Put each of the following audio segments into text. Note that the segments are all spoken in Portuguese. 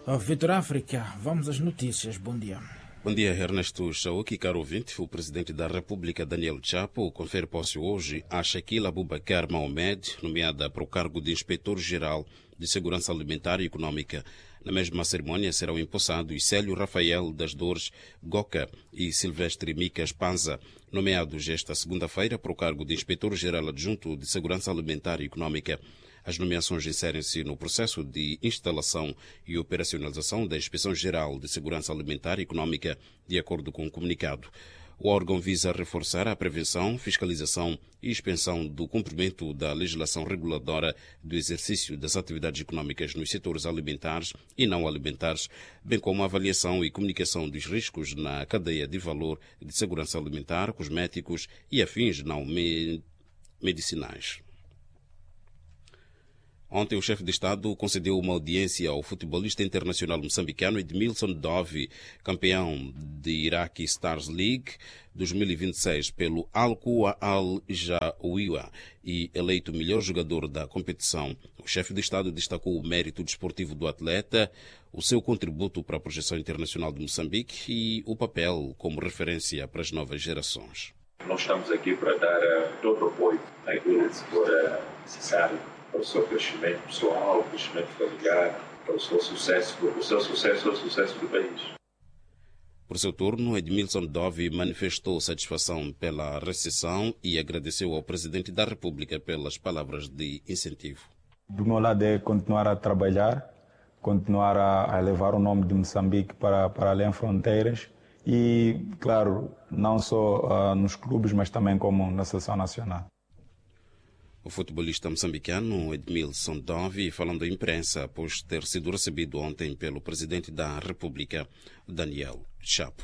Vitor África, vamos às notícias. Bom dia. Bom dia, Ernesto Chauki, caro ouvinte. O presidente da República, Daniel Chapo, confere posse hoje a Shakila Abubakar Mohamed, nomeada para o cargo de Inspetor-Geral de Segurança Alimentar e Econômica. Na mesma cerimônia serão empossados Célio Rafael das Dores Goca e Silvestre Micas Panza, nomeados esta segunda-feira para o cargo de Inspetor-Geral Adjunto de Segurança Alimentar e Econômica. As nomeações inserem-se no processo de instalação e operacionalização da Inspeção-Geral de Segurança Alimentar e Econômica, de acordo com o comunicado. O órgão visa reforçar a prevenção, fiscalização e expensão do cumprimento da legislação reguladora do exercício das atividades econômicas nos setores alimentares e não alimentares, bem como a avaliação e comunicação dos riscos na cadeia de valor de segurança alimentar, cosméticos e afins não medicinais. Ontem, o chefe de Estado concedeu uma audiência ao futebolista internacional moçambicano Edmilson Dove, campeão de Iraqi Stars League 2026 pelo Al-Quwa Al-Jawiya e eleito melhor jogador da competição. O chefe de Estado destacou o mérito desportivo do atleta, o seu contributo para a projeção internacional de Moçambique e o papel como referência para as novas gerações. Nós estamos aqui para dar todo o apoio àquilo que for necessário para o seu crescimento pessoal, o crescimento familiar, para o seu sucesso, o sucesso do país. Por seu turno, Edmilson Dove manifestou satisfação pela recepção e agradeceu ao Presidente da República pelas palavras de incentivo. Do meu lado é continuar a trabalhar, continuar a levar o nome de Moçambique para além fronteiras e, claro, não só nos clubes, mas também como na seleção nacional. O futebolista moçambicano Edmilson Dove, falando à imprensa após ter sido recebido ontem pelo Presidente da República, Daniel Chapo.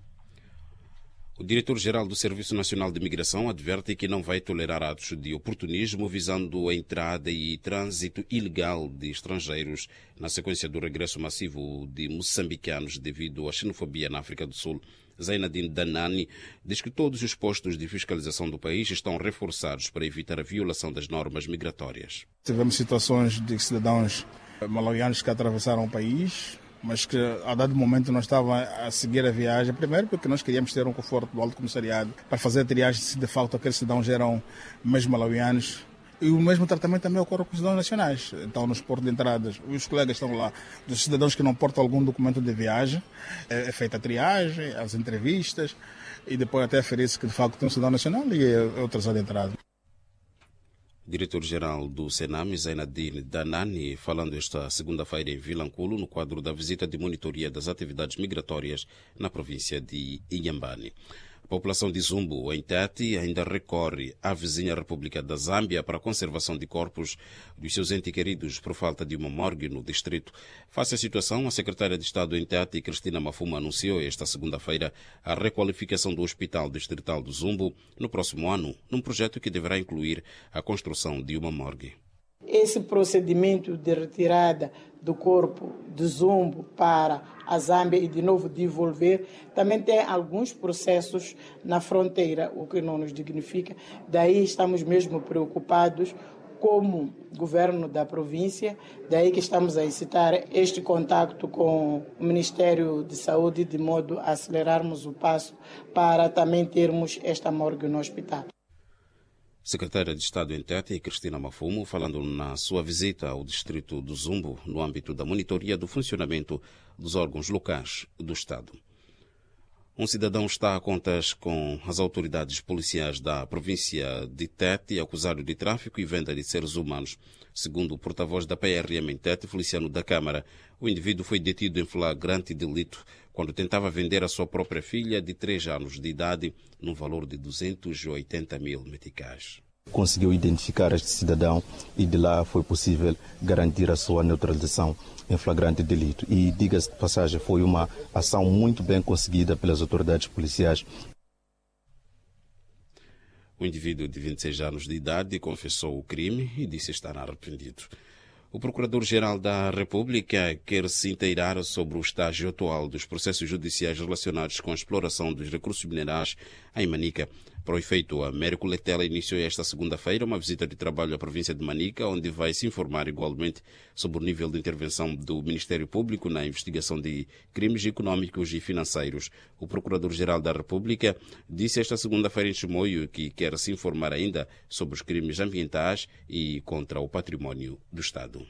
O diretor-geral do Serviço Nacional de Imigração adverte que não vai tolerar atos de oportunismo visando a entrada e trânsito ilegal de estrangeiros na sequência do regresso massivo de moçambicanos devido à xenofobia na África do Sul. Zainadine Danani diz que todos os postos de fiscalização do país estão reforçados para evitar a violação das normas migratórias. Tivemos situações de cidadãos malawianos que atravessaram o país, mas que a dado momento não estavam a seguir a viagem. Primeiro porque nós queríamos ter um conforto do Alto Comissariado para fazer a triagem se de facto aqueles cidadãos eram mesmo malawianos. E o mesmo tratamento também ocorre com os cidadãos nacionais. Então, nos portos de entradas, os colegas estão lá, dos cidadãos que não portam algum documento de viagem, é feita a triagem, as entrevistas, e depois até aferir-se que de facto tem um cidadão nacional e é outras de entrada. Diretor-geral do Senam, Zainadine Danani, falando esta segunda-feira em Vilanculo, no quadro da visita de monitoria das atividades migratórias na província de Inhambane. A população de Zumbo, em Tete, ainda recorre à vizinha República da Zâmbia para a conservação de corpos dos seus entes queridos por falta de uma morgue no distrito. Face à situação, a secretária de Estado em Tete, Cristina Mafuma, anunciou esta segunda-feira a requalificação do Hospital Distrital do Zumbo no próximo ano, num projeto que deverá incluir a construção de uma morgue. Esse procedimento de retirada do corpo de Zumbo para a Zâmbia e de novo devolver, também tem alguns processos na fronteira, o que não nos dignifica. Daí estamos mesmo preocupados como governo da província, daí que estamos a incitar este contacto com o Ministério de Saúde, de modo a acelerarmos o passo para também termos esta morgue no hospital. Secretária de Estado em Tete, Cristina Mafumo, falando na sua visita ao distrito do Zumbo, no âmbito da monitoria do funcionamento dos órgãos locais do Estado. Um cidadão está a contas com as autoridades policiais da província de Tete, acusado de tráfico e venda de seres humanos. Segundo o porta-voz da PRM em Tete, Feliciano da Câmara, o indivíduo foi detido em flagrante delito quando tentava vender a sua própria filha de 3 anos de idade num valor de 280 mil meticais. Conseguiu identificar este cidadão e de lá foi possível garantir a sua neutralização em flagrante delito. E, diga-se de passagem, foi uma ação muito bem conseguida pelas autoridades policiais. O indivíduo de 26 anos de idade confessou o crime e disse estar arrependido. O Procurador-Geral da República quer se inteirar sobre o estágio atual dos processos judiciais relacionados com a exploração dos recursos minerais em Manica. Para o efeito, Américo Letela iniciou esta segunda-feira uma visita de trabalho à província de Manica, onde vai se informar igualmente sobre o nível de intervenção do Ministério Público na investigação de crimes econômicos e financeiros. O Procurador-Geral da República disse esta segunda-feira em Chimoio que quer se informar ainda sobre os crimes ambientais e contra o património do Estado.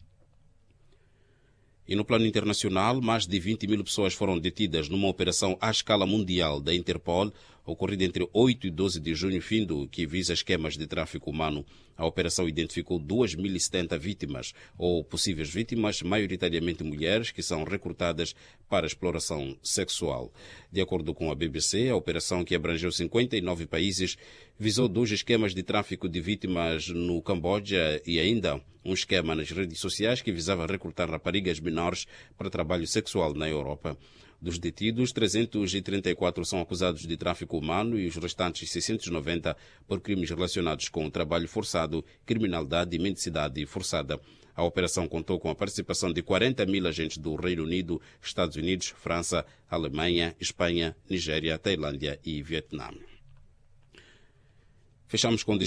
E no plano internacional, mais de 20 mil pessoas foram detidas numa operação à escala mundial da Interpol, ocorrida entre 8 e 12 de junho, que visa esquemas de tráfico humano. A operação identificou 2.070 vítimas, ou possíveis vítimas, maioritariamente mulheres, que são recrutadas para exploração sexual. De acordo com a BBC, a operação, que abrangeu 59 países, visou 2 esquemas de tráfico de vítimas no Camboja e ainda um esquema nas redes sociais que visava recrutar raparigas menores para trabalho sexual na Europa. Dos detidos, 334 são acusados de tráfico humano e os restantes 690 por crimes relacionados com trabalho forçado, criminalidade e mendicidade forçada. A operação contou com a participação de 40 mil agentes do Reino Unido, Estados Unidos, França, Alemanha, Espanha, Nigéria, Tailândia e Vietnã. Fechamos com